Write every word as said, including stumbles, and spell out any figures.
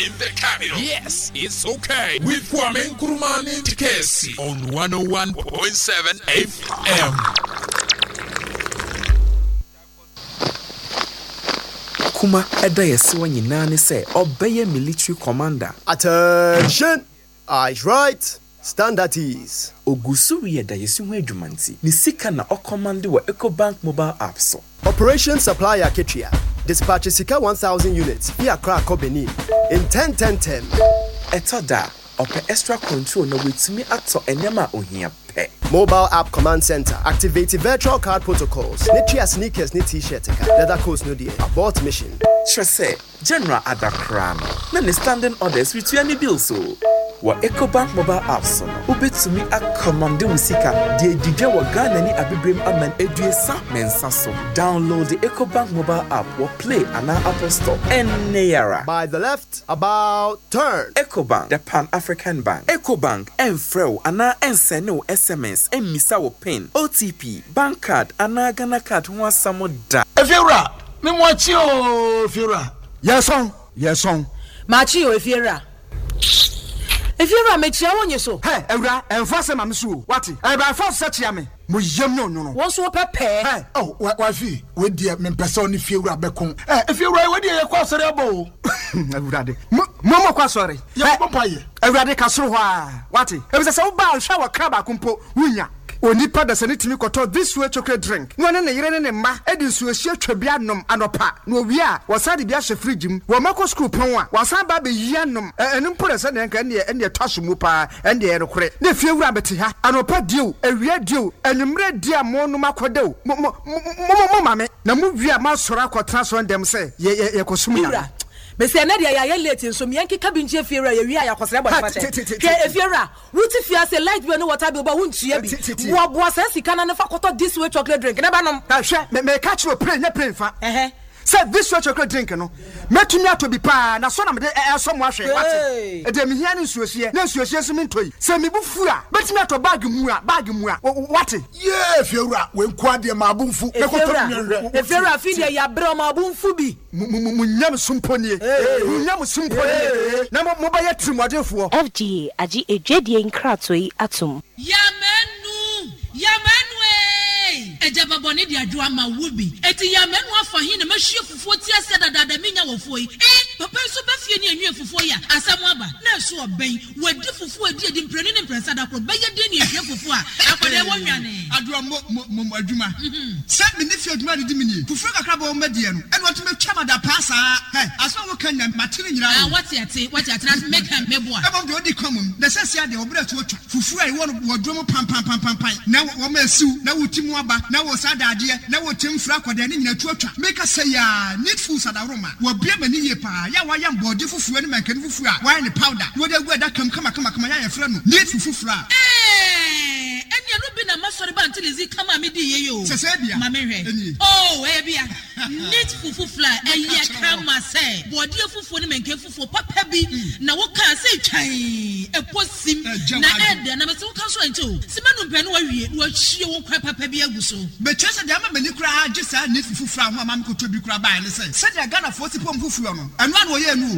in the capital. Yes, it's okay. With Kwame Nkrumah Ntikesi on one oh one point seven F M. Kuma eda yesi wa nyina ne se obeye military commander. Attention! Eyes right. Stand at ease. Ogusu eda yesi ho adwumanti. Ni sika na o command wa EcoBank mobile app so. Operation Supplier Ketria. Dispatch Sika one thousand units via Crack Benin in ten ten ten. Etoda ope extra control na wetumi ato enyama ohia pe. Mobile app command center activate virtual card protocols. Nitria sneakers ni t-shirt leather coats no dear. Abort mission. Sure say General Adakran. Na ne standing orders with any bill so. Wa EcoBank mobile app so no ubetumi akomande musika de didwe wa Ghana ni abebrem aman eduesa mensa so. Download the EcoBank mobile app or play an Apple Store and Nayara. By the left, about turn. EcoBank, the Pan-African Bank. EcoBank enfreo ana ensene wo S M S emisa wo pin O T P bank card ana Ghana card ho asamo da. Efiura, me mo chi o Efiura. Yes on, yes on. Ma chi o Efiura. Efiura me chi awonye so. Hey, Ewura, enfa se mam so. What? E ba fa se chia me. Mo yem no no no. Won so pepe. Hey, oh, wa fi, we die me pese oni Efiura bekon. Eh, Efiura we die ye kwa sore abo. Ewura de. Mo mo kwa sore. Ye bo paye. Ewura de ka soro ho a. What? E be se wo ba hwa wa kra ba kumpo wunya. Onipa da sane timi koto this way chocolate drink. No ne ne yire ne ne ma edi nsu ehia twabia nom anopa. No wi a wasade bia hye fridge mu. Wo mako school pon a wasan ba be yia nom. Enu mpore se ne nka ne ene twaso mu pa ene ye rekore. Na fie wura beti ha. Anopa dio, ewia dio, enumre dia mo no makodew. Mo mo mo mame. Na mu wi a ma soro akotra so ndem se ye ye kosum ya. Bese na dia ya late nso miyanki kabinje Efiura ye wi a yakosere body pate. Ke Efiura, wuti fia se light bill no water bill ba wuntua bi. Wo bo asa sika na fa koto this way chocolate drink na ba nom. Ka hwe me me catch no play, nya play fa. Eh eh. Say this way chocolate drink no. Metumi ato bi pa na so na me de eso mo ahwe wate. E de me hia ne nsuohie. Na nsuohie so me ntoi. Se me bu fura, betumi ato bag mu a, bag mu a. Wate? Yeah, Efiura, we nkwa de ma abunfu. Me koto mi. Efiura fi de ya bre ma abunfu bi. Mu nyam sumponie. Mu nyam sumponie. Na mo ba ya trimodefo. F G A agi edwedie nkratoi atom. Yamenu! Yamenu! Ejaba boni di adwa ma wubi. Eti yamenu afa hin na mahie fufuo ti ase dadada menya wofo yi. Eh, papa so ba fie ni anwie fufuo ya. Asam aba. Na so oben. Wadi fufuo adi adi mpreni ne mpresa da kro. Ba ye de ni ehie fufuo a. Akwade wo nwane. Adwa mo mo adwuma. Se me ne fie adwuma de di me ni. Fufuo kakra ba wo madie no. Eno to me twama da pasa. Hey, aso wo kan matire nyira. Ah, what yate? What yate? Na make am mebo a. Ebo de odi komum. Na se sia de obra to otwa. Fufuo ai wo no wodwo pam pam pam pam pam. Na wo ma siu, na wo timu aba. Na wo sada ade, na wo temfra kwada ne nyina tuatwa. Make say ya need food sadaroma. Wo bia mani ye pa. Ya wa yam body fufuo ne mankani fufuo a. Wa ne powder. Wo de gu da kam kama kama kama ya yefra no. Need fufuo a. Eh, enya no bi na masori ba ntilizi kama me di ye yo. Se se bia. Ma me hwe. Oh, eh bia. Need fufuo a eye kama say. Body fufuo ne mankani fufuo papa bi na wo kan say twan. E posim na ede na me se wo kan so ancho. Simanu mpe no wa wie. Wo hie wo kwa papa bi aguso. Be chese de ama mani kura ha gisa need fufuo a ho ama me koto bi kura ba ne say. Se de Ghana fo si pom fufuo no. Eno an wo ye enu.